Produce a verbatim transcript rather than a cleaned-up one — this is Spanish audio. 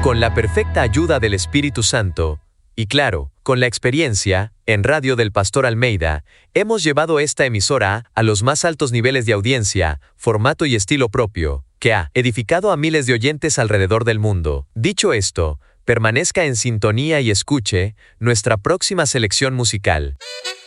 Con la perfecta ayuda del Espíritu Santo, y claro, con la experiencia, en Radio del Pastor Almeida, hemos llevado esta emisora a los más altos niveles de audiencia, formato y estilo propio, que ha edificado a miles de oyentes alrededor del mundo. Dicho esto, permanezca en sintonía y escuche nuestra próxima selección musical.